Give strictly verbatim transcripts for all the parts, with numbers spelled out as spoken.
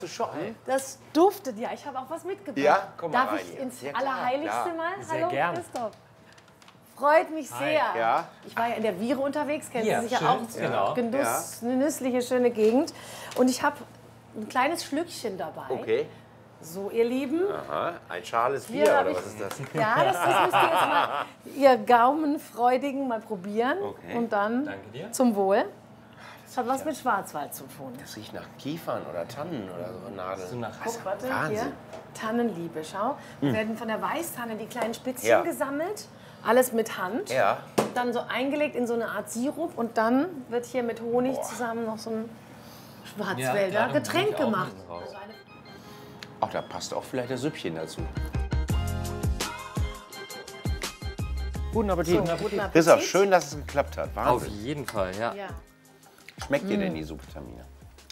Shoppen? Das duftet ja. Ich habe auch was mitgebracht. Ja, komm mal Darf rein ich hier. ins Ja, klar, Allerheiligste klar. mal? Sehr Hallo, gern. Christoph. Freut mich sehr. Ja. Ich war ja in der Viere unterwegs, kennen Ja, Sie sicher schön, auch. genau. Genuss, eine nüssliche, schöne Gegend. Und ich habe ein kleines Schlückchen dabei. Okay. So, ihr Lieben. Aha. Ein schales Hier Bier, hab oder ich- was ist das? Ja, das, das müsst ihr jetzt mal, ihr Gaumenfreudigen, mal probieren. Okay. Und dann Danke dir. zum Wohl. Das hat was mit Schwarzwald zu tun. Das riecht nach Kiefern oder Tannen oder so Nadeln. So nach Guck, warte, Wahnsinn. hier. Tannenliebe, schau. Da werden von der Weißtanne die kleinen Spitzchen Ja. gesammelt. Alles mit Hand. Ja. Dann so eingelegt in so eine Art Sirup. Und dann wird hier mit Honig zusammen noch so ein Schwarzwälder Getränk gemacht. Ach, da passt auch vielleicht das Süppchen dazu. Guten Appetit. So, guten Appetit. Christoph, schön, dass es geklappt hat. Auf Wahnsinn. jeden Fall, ja. Ja. Schmeckt dir denn die Subvitamine?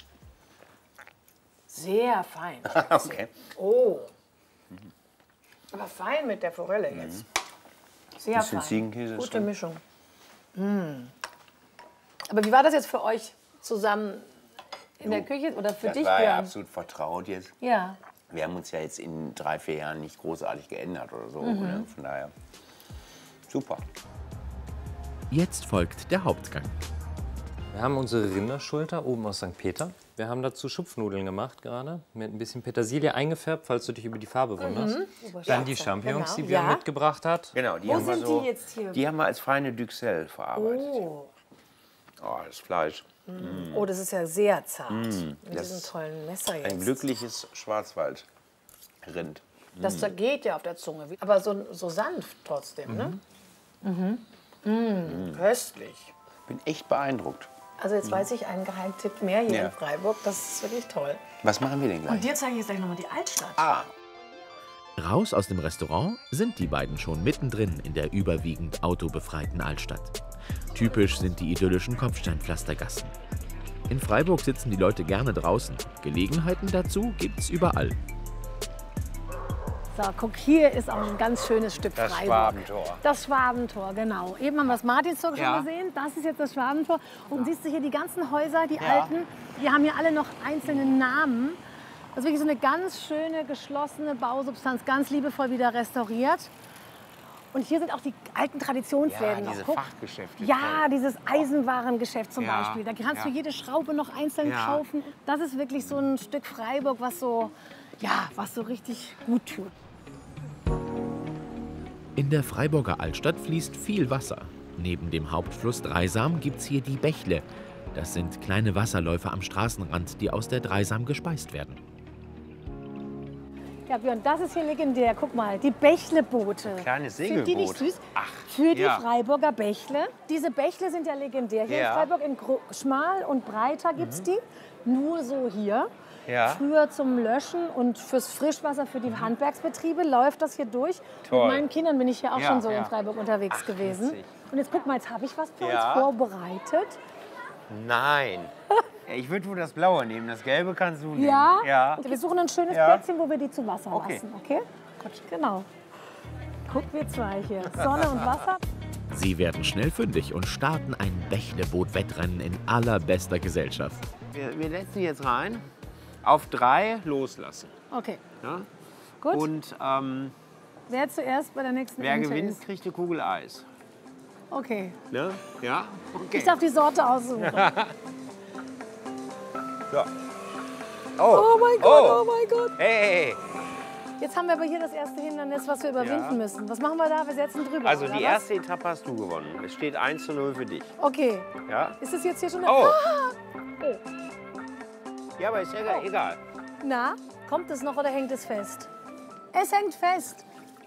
Sehr fein. Okay. Oh. Aber fein mit der Forelle jetzt. Sehr Bisschen fein. Ziegenkäse ist Gute drin. Mischung. Mm. Aber wie war das jetzt für euch zusammen in der Küche oder für Das dich, war ja Björn? absolut vertraut jetzt. Ja. Wir haben uns ja jetzt in drei, vier Jahren nicht großartig geändert oder so. Mhm. Ne? Von daher, super. Jetzt folgt der Hauptgang. Wir haben unsere Rinderschulter oben aus Sankt Peter. Wir haben dazu Schupfnudeln gemacht gerade, mit ein bisschen Petersilie eingefärbt, falls du dich über die Farbe wunderst. Dann die Champignons, Genau. die Björn Ja. mitgebracht hat. Genau, die Wo haben wir sind so, die jetzt hier? Die haben wir als feine Duxelles verarbeitet. Oh. Oh, das Fleisch. Oh, das ist ja sehr zart. Mit das diesem tollen Messer jetzt. Ein glückliches Schwarzwaldrind. Das geht ja auf der Zunge. Aber so, so sanft trotzdem, ne? Mhm. Mm. Köstlich. Bin echt beeindruckt. Also jetzt weiß ich einen Geheimtipp mehr hier Ja. in Freiburg. Das ist wirklich toll. Was machen wir denn gleich? Und dir zeige ich jetzt gleich nochmal die Altstadt. Ah, Raus aus dem Restaurant sind die beiden schon mittendrin in der überwiegend autobefreiten Altstadt. Typisch sind die idyllischen Kopfsteinpflastergassen. In Freiburg sitzen die Leute gerne draußen. Gelegenheiten dazu gibt's überall. So, guck, hier ist auch ein ganz schönes Stück das Freiburg. Schwabentor. Das Schwabentor, genau. Eben haben wir das Martinstor Ja. schon gesehen. Das ist jetzt das Schwabentor. Und siehst du hier die ganzen Häuser, die Ja. alten, die haben hier alle noch einzelne Namen. Das ist wirklich so eine ganz schöne, geschlossene Bausubstanz, ganz liebevoll wieder restauriert. Und hier sind auch die alten Ja, Traditionsläden diese noch. Guck. Fachgeschäfte. Ja, toll. dieses Eisenwarengeschäft zum Ja, Beispiel. Da kannst du ja. jede Schraube noch einzeln Ja. kaufen. Das ist wirklich so ein Stück Freiburg, was so, ja, was so richtig gut tut. In der Freiburger Altstadt fließt viel Wasser. Neben dem Hauptfluss Dreisam gibt's hier die Bächle. Das sind kleine Wasserläufe am Straßenrand, die aus der Dreisam gespeist werden. Ja, Björn, das ist hier legendär. Guck mal, die Bächleboote. Kleines Sind die nicht Segelboot. süß? Ach, Für die ja. Freiburger Bächle. Diese Bächle sind ja legendär. Hier Ja. in Freiburg in Gro schmal und breiter gibt es die. Nur so hier. Ja. Früher zum Löschen und fürs Frischwasser für die Handwerksbetriebe läuft das hier durch. Toll. Mit meinen Kindern bin ich hier auch Ja, schon so ja. in Freiburg unterwegs Ach, gewesen. witzig. Und jetzt guck mal, jetzt habe ich was für Ja. uns vorbereitet. Nein. Ja, ich würde wohl das Blaue nehmen. Das Gelbe kannst du nehmen. Ja? Ja. Und wir suchen ein schönes Ja. Plätzchen, wo wir die zu Wasser Okay. lassen. Okay? Gut, genau. Guck, wir zwei hier. Sonne und Wasser. Sie werden schnell fündig und starten ein Bächleboot-Wettrennen in allerbester Gesellschaft. Wir, wir setzen jetzt rein. Auf drei loslassen. Okay, Ja? gut. Und ähm, Wer zuerst bei der nächsten wer Ente gewinnt, ist. kriegt eine Kugel Eis. Okay. Ne? Ja? Okay. Ich darf die Sorte aussuchen. So. Oh mein Gott, oh mein Gott. Hey! Jetzt haben wir aber hier das erste Hindernis, was wir überwinden Ja. müssen. Was machen wir da? Wir setzen drüber. Also oder die was? erste Etappe hast du gewonnen. Es steht eins zu null für dich. Okay. Ja? Ist das jetzt hier schon... Oh! Ah! Ja, aber ist ja egal. Na, kommt es noch oder hängt es fest? Es hängt fest.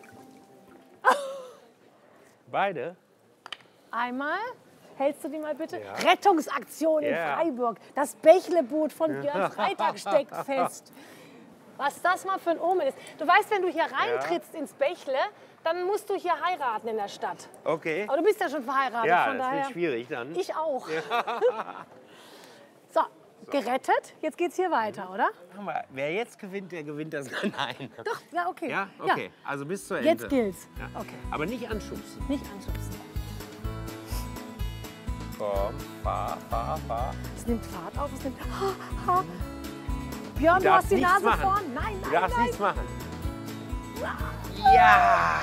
Beide? Einmal. Hältst du die mal bitte? Ja. Rettungsaktion in Ja. Freiburg. Das Bächleboot von Björn Freitag steckt fest. Was das mal für ein Omen ist. Du weißt, wenn du hier reintrittst ins Bächle, dann musst du hier heiraten in der Stadt. Okay. Aber du bist ja schon verheiratet, Ja, von das daher. wird schwierig dann. Ich auch. So, gerettet. Jetzt geht's hier weiter, oder? Machen wir. Wer jetzt gewinnt, der gewinnt das. Nein. Doch, ja, okay. Ja? Okay. Also bis zur Ja, Ende. jetzt gilt's. Ja. Okay. Aber nicht anschubsen. Nicht anschubsen. Komm, fahr, fahr, fahr. Es nimmt Fahrt auf, es nimmt... Ha, ha. Björn, du, Du hast darfst die nichts Nase machen. vorn. Nein, nein, Du darfst nein. nichts machen. Ja!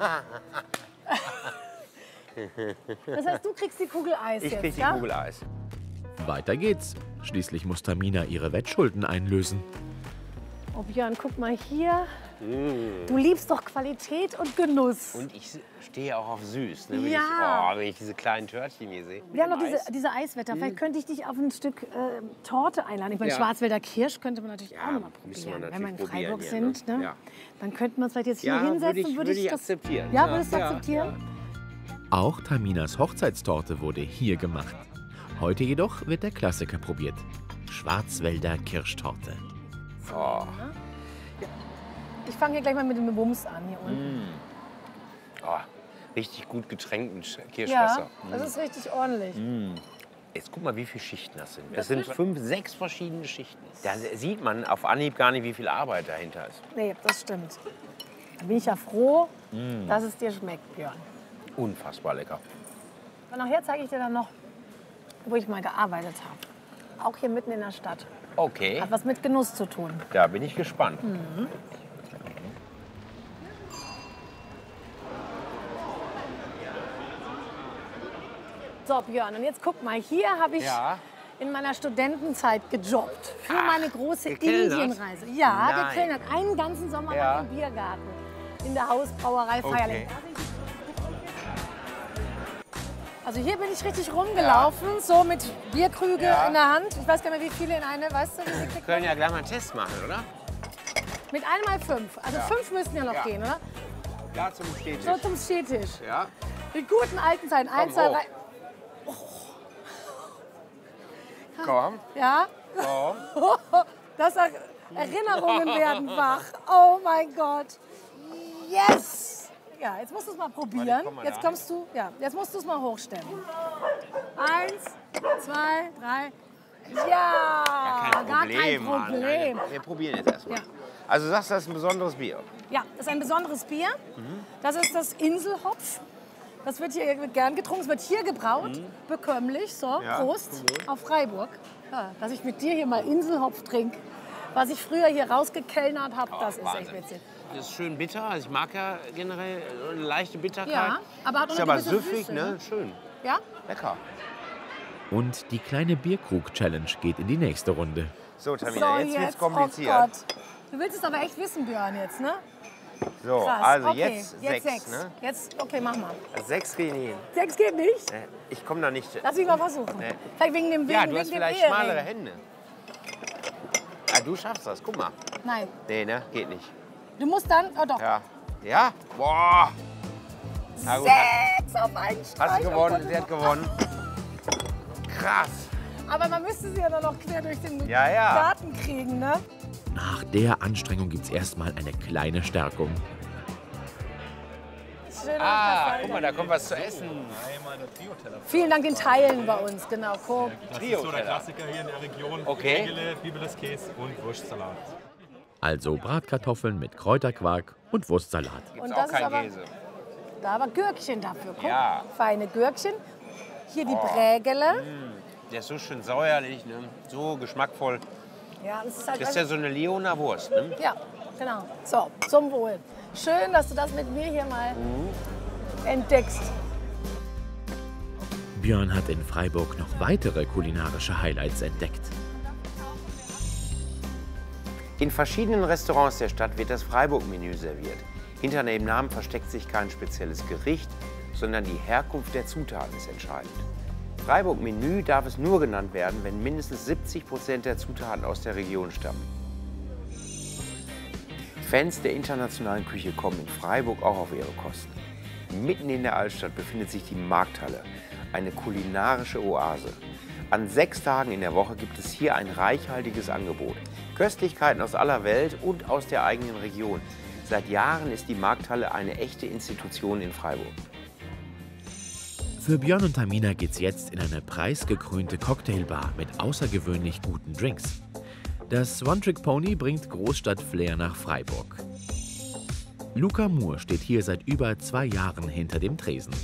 Das heißt, du kriegst die Kugel Eis Ich jetzt, krieg die ja? Kugel Eis. Weiter geht's. Schließlich muss Tamina ihre Wettschulden einlösen. Oh Björn, guck mal hier. Du liebst doch Qualität und Genuss. Und ich stehe auch auf süß. Ne? Wenn, Ja. ich, oh, wenn ich diese kleinen Törtchen hier sehe. Wir haben noch Mit dem diese, diese Eiswetter. Vielleicht könnte ich dich auf ein Stück äh, Torte einladen. Ich meine, Ja. Schwarzwälder Kirsch könnte man natürlich auch noch mal müssen wir probieren. natürlich Wenn wir in probieren Freiburg hier, sind, ne? ne? Ja. Dann könnten wir uns vielleicht jetzt hier Ja, hinsetzen. würde ich- würde ich das akzeptieren. Ja, Ja, würdest du ja, akzeptieren? Auch Taminas Hochzeitstorte wurde hier gemacht. Heute jedoch wird der Klassiker probiert. Schwarzwälder Kirschtorte. Oh. Ich fange hier gleich mal mit dem Wumms an hier unten. Oh, richtig gut getränkten Sch- Ja, Kirschwasser. das ist richtig ordentlich. Jetzt guck mal, wie viele Schichten das sind. Das sind fünf, sechs verschiedene Schichten. Da sieht man auf Anhieb gar nicht, wie viel Arbeit dahinter ist. Nee, das stimmt. Da bin ich ja froh, Mm. dass es dir schmeckt, Björn. Unfassbar lecker. Und nachher zeige ich dir dann noch, wo ich mal gearbeitet habe. Auch hier mitten in der Stadt. Okay, Hat was mit Genuss zu tun. da bin ich gespannt. So, Björn, und jetzt guck mal, hier habe ich Ja. in meiner Studentenzeit gejobbt. Für meine große gekellnert? Indienreise. Ja, Nein. gekellnert. Einen ganzen Sommer Ja. lang im Biergarten. In der Hausbrauerei Feierling. Also hier bin ich richtig rumgelaufen, so mit Bierkrüge Ja. in der Hand. Ich weiß gar nicht mehr, wie viele in eine, weißt du, wie viel Wir kriegt können man? ja gleich mal einen Test machen, oder? Mit einmal fünf. Also fünf müssen ja noch Ja. gehen, oder? Ja, zum Stehtisch. So zum Stehtisch. Ja. Die guten alten Zeiten. Eins, zwei, hoch. drei. Komm, Ja? komm. Das er Erinnerungen werden wach. Oh mein Gott. Yes! Ja, jetzt musst du es mal probieren. Warte, komm mal Jetzt da. kommst du, ja, jetzt musst du es mal hochstellen. Eins, zwei, drei. Ja, Kein gar Problem, kein Mann. Problem. Wir probieren jetzt erstmal. Ja. Also du sagst, das ist ein besonderes Bier. Ja, das ist ein besonderes Bier. Das ist das Inselhopf. Das wird hier gern getrunken. Es wird hier gebraut, bekömmlich. So, Ja, Prost zum Wohl. auf Freiburg. Ja, dass ich mit dir hier mal Inselhopf trinke. Was ich früher hier rausgekellnert habe, das ist echt Wahnsinn. witzig. Das ist schön bitter. Also ich mag ja generell so eine leichte Bitterkeit. Ja, aber hat auch ist eine aber gewisse süffig, Süße, ne? ne? Schön. Ja? Lecker. Und die kleine Bierkrug-Challenge geht in die nächste Runde. So, Tamina, jetzt wird's kompliziert. Oh Gott. Du willst es aber echt wissen, Björn, jetzt, ne? so, Krass. also okay. jetzt, jetzt sechs. Ne? Jetzt, okay, mach mal. Also sechs kriege ich nicht hin. Sechs geht nicht? Ne, Ich komme da nicht. Lass mich mal versuchen. Nee. Vielleicht wegen dem wegen, Ja, du wegen hast dem vielleicht Ehering. schmalere Hände. Ja, du schaffst das, guck mal. Nein, Nee, ne? Geht nicht. du musst dann, oh doch. Ja. Ja? Boah. Na gut, Sechs auf einen Streich. hast du Oh gewonnen, Gott, sie hat gewonnen. Krass. Aber man müsste sie ja dann noch quer durch den Ja, ja. Garten kriegen, ne? Nach der Anstrengung gibt's erstmal eine kleine Stärkung. Schön, Ah, dass guck mal, da kommt was zu essen. Vielen Dank, den Teilen bei uns, genau. Guck. Trio. So der Klassiker hier in der Region. Okay. Regele, Bibeleskäse und Wurstsalat. Also Bratkartoffeln mit Kräuterquark und Wurstsalat. Gibt's Und auch das ist kein aber- Käse. Da war Gürkchen dafür. Guck. Ja. Feine Gürkchen. Hier Oh. die Brägele. Der ist so schön säuerlich, ne? So geschmackvoll. Ja, das ist halt Das ist ja so eine Leona Wurst, ne? ja, genau. So, zum Wohl. Schön, dass du das mit mir hier mal entdeckst. Björn hat in Freiburg noch weitere kulinarische Highlights entdeckt. In verschiedenen Restaurants der Stadt wird das Freiburg-Menü serviert. Hinter dem Namen versteckt sich kein spezielles Gericht, sondern die Herkunft der Zutaten ist entscheidend. Freiburg-Menü darf es nur genannt werden, wenn mindestens siebzig Prozent der Zutaten aus der Region stammen. Fans der internationalen Küche kommen in Freiburg auch auf ihre Kosten. Mitten in der Altstadt befindet sich die Markthalle, eine kulinarische Oase. An sechs Tagen in der Woche gibt es hier ein reichhaltiges Angebot. Köstlichkeiten aus aller Welt und aus der eigenen Region. Seit Jahren ist die Markthalle eine echte Institution in Freiburg. Für Björn und Tamina geht's jetzt in eine preisgekrönte Cocktailbar mit außergewöhnlich guten Drinks. Das One-Trick-Pony bringt Großstadt-Flair nach Freiburg. Luca Moore steht hier seit über zwei Jahren hinter dem Tresen.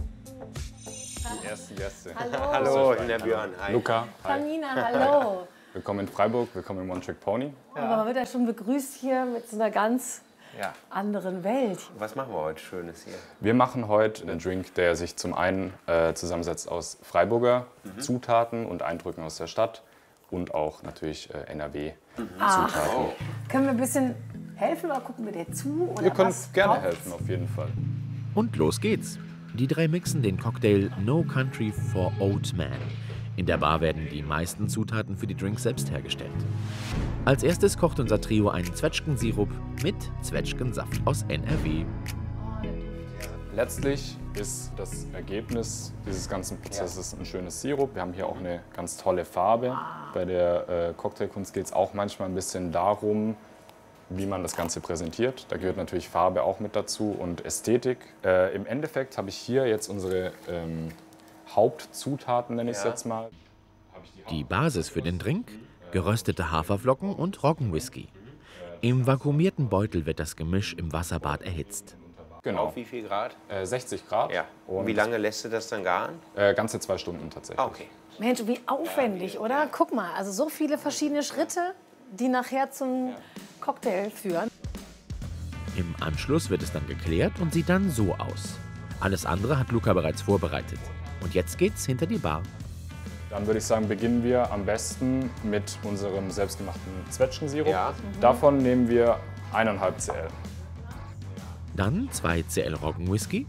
Die ersten Gäste. Hallo. Hallo, ich bin der Björn. Hi. Luca. Tamina, hallo. Willkommen in Freiburg, willkommen im One Trick Pony. Aber man wird ja schon begrüßt hier mit so einer ganz Ja. anderen Welt. Was machen wir heute Schönes hier? Wir machen heute einen Drink, der sich zum einen äh, zusammensetzt aus Freiburger mhm. Zutaten und Eindrücken aus der Stadt und auch natürlich äh, N R W-Zutaten. Ah. Können wir ein bisschen helfen oder gucken wir dir zu? Oder Ihr könnt was gerne braucht's? helfen, auf jeden Fall. Und los geht's. Die drei mixen den Cocktail No Country for Old Man. In der Bar werden die meisten Zutaten für die Drinks selbst hergestellt. Als erstes kocht unser Trio einen Zwetschgensirup mit Zwetschgensaft aus N R W. Letztlich ist das Ergebnis dieses ganzen Prozesses ein schönes Sirup. Wir haben hier auch eine ganz tolle Farbe. Bei der äh, Cocktailkunst geht es auch manchmal ein bisschen darum, wie man das Ganze präsentiert. Da gehört natürlich Farbe auch mit dazu und Ästhetik. Äh, Im Endeffekt habe ich hier jetzt unsere ähm, Hauptzutaten, nenne ich es Ja. jetzt mal. Die Basis für den Drink? Geröstete Haferflocken und Roggenwhisky. Im vakuumierten Beutel wird das Gemisch im Wasserbad erhitzt. Genau, Auf wie viel Grad? äh, sechzig Grad Ja. Und und wie lange lässt du das dann garen? Äh, ganze zwei Stunden tatsächlich. Ah, okay. Mensch, wie aufwendig, oder? Guck mal, also so viele verschiedene Schritte, die nachher zum Cocktail führen. Im Anschluss wird es dann geklärt und sieht dann so aus. Alles andere hat Luca bereits vorbereitet. Und jetzt geht's hinter die Bar. Dann würde ich sagen, beginnen wir am besten mit unserem selbstgemachten Zwetschgensirup. Ja. Davon nehmen wir eineinhalb Zentiliter. Dann zwei Zentiliter Roggenwhisky.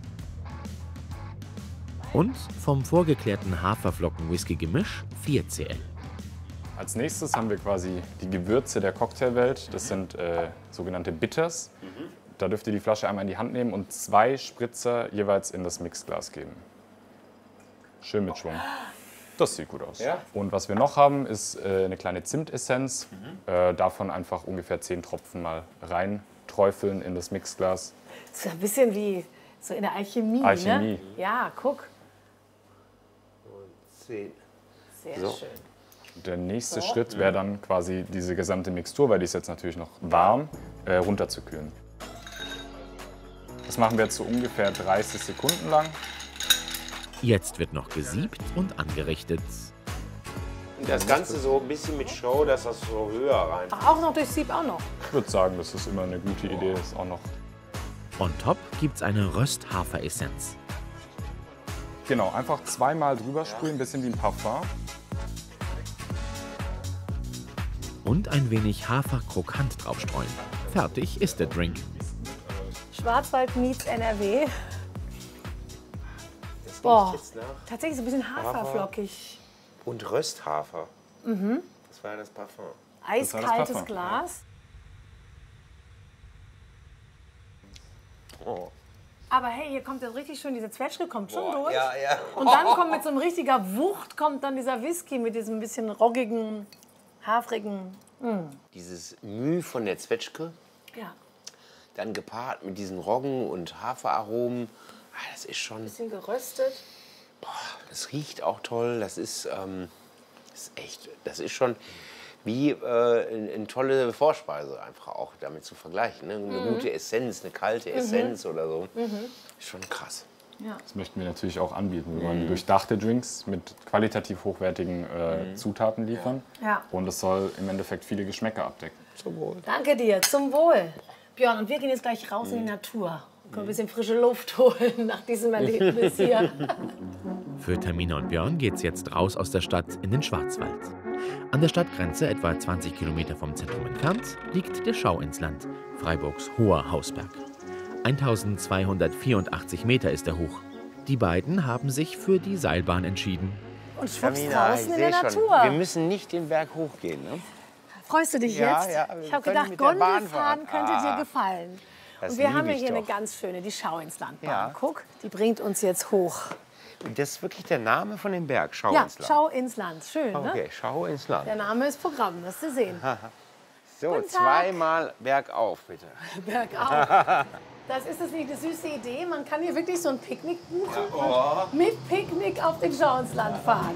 Und vom vorgeklärten Haferflocken-Whisky-Gemisch vier Zentiliter. Als nächstes haben wir quasi die Gewürze der Cocktailwelt. Das sind äh, sogenannte Bitters. Da dürft ihr die Flasche einmal in die Hand nehmen und zwei Spritzer jeweils in das Mixglas geben. Schön mit Schwung. Das sieht gut aus. Ja. Und was wir noch haben, ist äh, eine kleine Zimtessenz. Äh, davon einfach ungefähr zehn Tropfen mal rein träufeln in das Mixglas. Das ist ja ein bisschen wie so in der Alchemie, Alchemie. ne? Ja, guck. Zehn. Sehr So. schön. Der nächste Schritt wäre dann quasi diese gesamte Mixtur, weil die ist jetzt natürlich noch warm, äh, runterzukühlen. Das machen wir jetzt so ungefähr dreißig Sekunden lang. Jetzt wird noch gesiebt und angerichtet. Das Ganze so ein bisschen mit Show, dass das so höher rein. Ach, auch noch durch Sieb auch noch. Ich würde sagen, das ist immer eine gute Idee. Das ist auch noch On top gibt's eine Rösthaferessenz. genau, einfach zweimal drüber sprühen, ein bisschen wie ein Parfum. Und ein wenig Haferkrokant draufstreuen. Fertig ist der Drink. Schwarzwald meets N R W. Das Boah, riecht jetzt nach. tatsächlich so ein bisschen haferflockig. Und Rösthafer. Mhm. Das war ja das Parfum. war das Eiskaltes Parfum. Glas. Oh. Aber hey, hier kommt jetzt richtig schön, diese Zwetschge kommt schon durch. Ja, ja. Und dann kommt mit so einem richtiger Wucht, kommt dann dieser Whisky mit diesem bisschen roggigen, hafrigen. Dieses Müh von der Zwetschge, Ja, dann gepaart mit diesen Roggen- und Haferaromen. Ah, das ist schon, bisschen geröstet. das riecht auch toll. Das ist, ähm, das ist echt, das ist schon wie äh, eine, eine tolle Vorspeise einfach auch damit zu vergleichen. Ne? Eine gute Essenz, eine kalte Essenz oder so. Ist schon krass. Das möchten wir natürlich auch anbieten. Wir wollen durchdachte Drinks mit qualitativ hochwertigen äh, Zutaten liefern. Ja. Und es soll im Endeffekt viele Geschmäcker abdecken. Danke dir, zum Wohl. Björn, und wir gehen jetzt gleich raus in die Natur. Können ein bisschen frische Luft holen nach diesem Erlebnis hier. Für Tamina und Björn geht's jetzt raus aus der Stadt in den Schwarzwald. An der Stadtgrenze, etwa zwanzig Kilometer vom Zentrum entfernt, liegt der Schauinsland, Freiburgs hoher Hausberg. eintausendzweihundertvierundachtzig Meter ist er hoch. Die beiden haben sich für die Seilbahn entschieden. Und schwupps Tamina, draußen ich in der seh schon, Natur. wir müssen nicht den Berg hochgehen. Ne? Freust du dich Ja, jetzt? ja, wir ich habe können gedacht, mit der Bahn Gondelfahren fahren. könnte Ah, dir gefallen. das Und wir lieb haben ja ich hier eine doch. ganz schöne, die Schau ins Landbahn. Ja. Guck, die bringt uns jetzt hoch. Das ist wirklich der Name von dem Berg, Schau Ja, ins Land. Schau ins Land. Schön, ne? Okay, Schau ins Land. Der Name ist Programm, das zu sehen. So, Guten Tag. zweimal bergauf, bitte. Bergauf. Das ist das nicht eine süße Idee. Man kann hier wirklich so ein Picknick buchen und mit Picknick auf den Schau ins Land fahren.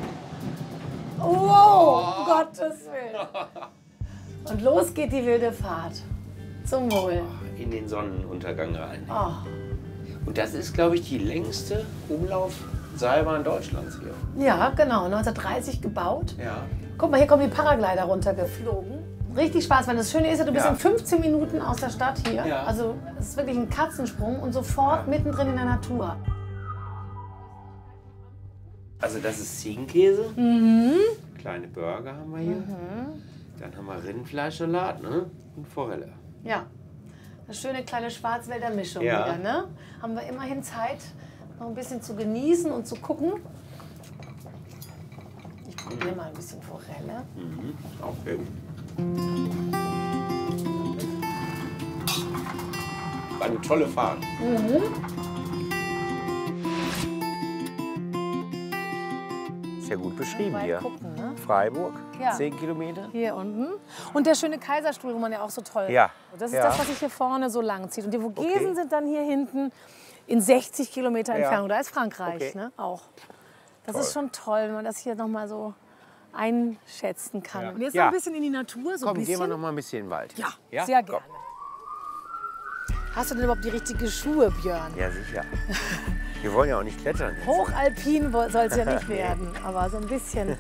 Wow, um Gottes Willen. Und los geht die wilde Fahrt. Zum Wohl. In den Sonnenuntergang rein. Oh. Und das ist, glaube ich, die längste Umlaufseilbahn Deutschlands hier. Ja, genau. neunzehnhundertdreißig gebaut. Ja. Guck mal, hier kommen die Paraglider runtergeflogen. Richtig Spaß, weil das Schöne ist ja, du bist Ja. in fünfzehn Minuten aus der Stadt hier. Ja. Also es ist wirklich ein Katzensprung und sofort mittendrin in der Natur. Also das ist Ziegenkäse. Mhm. Kleine Burger haben wir hier. Mhm. Dann haben wir Rindfleischsalat, ne? Und Forelle. Ja, eine schöne kleine Schwarzwälder Mischung Ja. wieder, ne? Haben wir immerhin Zeit, noch ein bisschen zu genießen und zu gucken. Ich probiere mal ein bisschen Forelle. Mhm. Auch schön. War eine tolle Fahrt. Mhm. Ist ja gut beschrieben Weit hier. gucken, ne? Freiburg, Ja. zehn Kilometer. Hier unten. Und der schöne Kaiserstuhl, wo man ja auch so toll. Ja. Das ist Ja. das, was sich hier vorne so lang zieht. Und die Vogesen Okay. sind dann hier hinten in sechzig Kilometer Ja. Entfernung. Da ist Frankreich, Okay. ne? Auch. Das Toll. ist schon toll, wenn man das hier noch mal so einschätzen kann. Ja. Und jetzt Ja. noch ein bisschen in die Natur, so Komm, ein bisschen. gehen wir noch mal ein bisschen in den Wald. Ja, Ja? sehr Komm. gerne. Hast du denn überhaupt die richtigen Schuhe, Björn? Ja, sicher. Wir wollen ja auch nicht klettern. Jetzt. Hochalpin soll es ja nicht werden, aber so ein bisschen.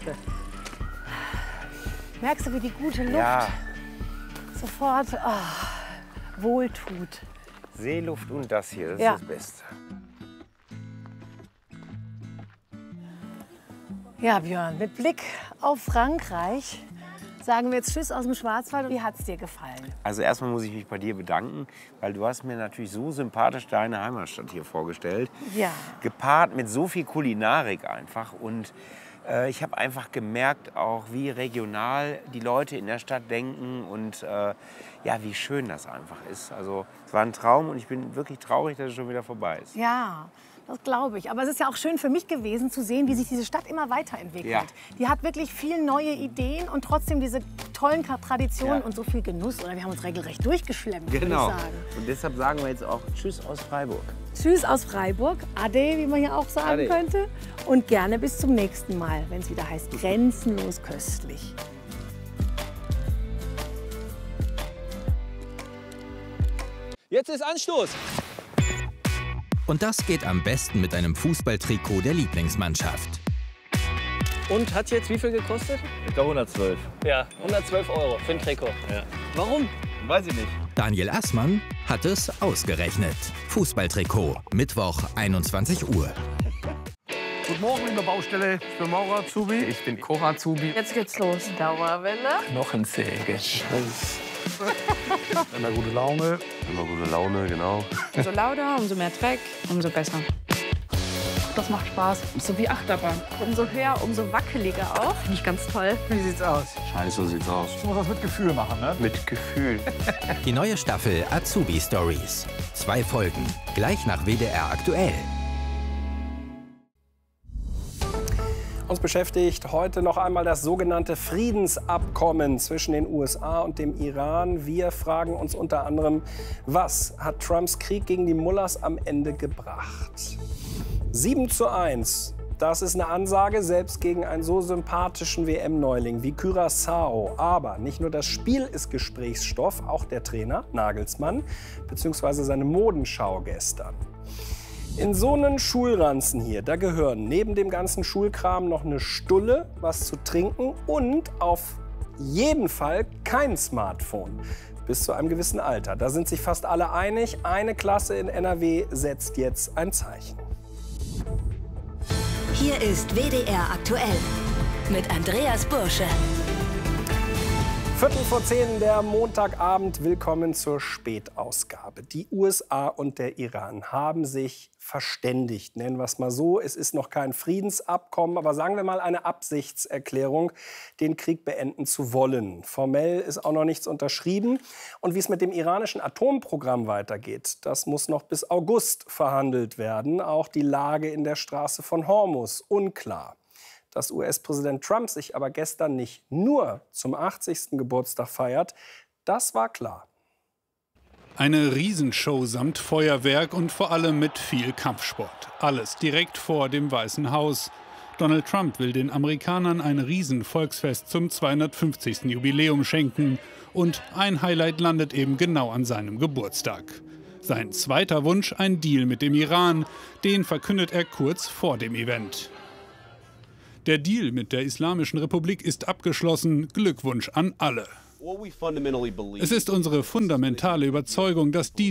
Merkst du, wie die gute Luft Ja, sofort ah, wohltut? Seeluft und das hier, das Ja. ist das Beste. Ja, Björn, mit Blick auf Frankreich sagen wir jetzt Tschüss aus dem Schwarzwald. Wie hat es dir gefallen? Also erstmal muss ich mich bei dir bedanken, weil du hast mir natürlich so sympathisch deine Heimatstadt hier vorgestellt. Ja. Gepaart mit so viel Kulinarik einfach. Und äh, ich habe einfach gemerkt auch, wie regional die Leute in der Stadt denken und äh, ja, wie schön das einfach ist. Also es war ein Traum und ich bin wirklich traurig, dass es schon wieder vorbei ist. Ja, das glaube ich. Aber es ist ja auch schön für mich gewesen zu sehen, wie sich diese Stadt immer weiterentwickelt. Ja. Die hat wirklich viele neue Ideen und trotzdem diese tollen Traditionen Ja. und so viel Genuss. Oder wir haben uns regelrecht durchgeschlemmt, Genau. würde ich sagen. Und deshalb sagen wir jetzt auch Tschüss aus Freiburg. Tschüss aus Freiburg, Ade, wie man hier auch sagen Ade. könnte. Und gerne bis zum nächsten Mal, wenn es wieder heißt Grenzenlos köstlich. Jetzt ist Anstoß. Und das geht am besten mit einem Fußballtrikot der Lieblingsmannschaft. Und hat jetzt wie viel gekostet? Etwa hundertzwölf. Ja, hundertzwölf Euro für ein Trikot. Ja. Warum? Weiß ich nicht. Daniel Assmann hat es ausgerechnet. Fußballtrikot, Mittwoch, einundzwanzig Uhr. Guten Morgen, liebe Baustelle. Ich bin Maurer Azubi. Ich bin Cora Azubi. Jetzt geht's los. Dauerwelle. Knochensäge. Immer gute Laune. Immer gute Laune, genau. Umso lauter, umso mehr Dreck, umso besser. Das macht Spaß. So wie Achterbahn. Umso höher, umso wackeliger auch. Finde ich ganz toll. Wie sieht's aus? Scheiße, so sieht's aus. Ich muss das mit Gefühl machen, ne? Mit Gefühl. Die neue Staffel Azubi Stories. Zwei Folgen, gleich nach W D R aktuell. Uns beschäftigt heute noch einmal das sogenannte Friedensabkommen zwischen den U S A und dem Iran. Wir fragen uns unter anderem, was hat Trumps Krieg gegen die Mullahs am Ende gebracht? sieben zu eins, das ist eine Ansage, selbst gegen einen so sympathischen W M-Neuling wie Curaçao. Aber nicht nur das Spiel ist Gesprächsstoff, auch der Trainer Nagelsmann bzw. seine Modenschau gestern. In so einen Schulranzen hier, da gehören neben dem ganzen Schulkram noch eine Stulle, was zu trinken und auf jeden Fall kein Smartphone. Bis zu einem gewissen Alter. Da sind sich fast alle einig, eine Klasse in N R W setzt jetzt ein Zeichen. Hier ist W D R aktuell mit Andreas Bursche. Viertel vor zehn, der Montagabend. Willkommen zur Spätausgabe. Die U S A und der Iran haben sich verständigt, nennen wir es mal so. Es ist noch kein Friedensabkommen, aber sagen wir mal eine Absichtserklärung, den Krieg beenden zu wollen. Formell ist auch noch nichts unterschrieben. Und wie es mit dem iranischen Atomprogramm weitergeht, das muss noch bis August verhandelt werden. Auch die Lage in der Straße von Hormuz unklar. Dass U S-Präsident Trump sich aber gestern nicht nur zum achtzigsten Geburtstag feiert, das war klar. Eine Riesenshow samt Feuerwerk und vor allem mit viel Kampfsport. Alles direkt vor dem Weißen Haus. Donald Trump will den Amerikanern ein Riesenvolksfest zum zweihundertfünfzigsten Jubiläum schenken. Und ein Highlight landet eben genau an seinem Geburtstag. Sein zweiter Wunsch, ein Deal mit dem Iran. Den verkündet er kurz vor dem Event. Der Deal mit der Islamischen Republik ist abgeschlossen. Glückwunsch an alle. Es ist unsere fundamentale Überzeugung, dass dies